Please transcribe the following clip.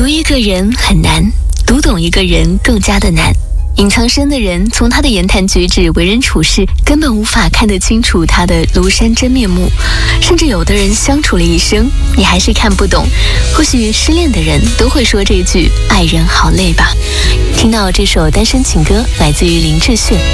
读一个人很难，读懂一个人更加的难。隐藏深的人，从他的言谈举止、为人处事，根本无法看得清楚他的庐山真面目。甚至有的人相处了一生，你还是看不懂。或许失恋的人都会说这句“爱人好累”吧。听到这首单身情歌，来自于林志炫，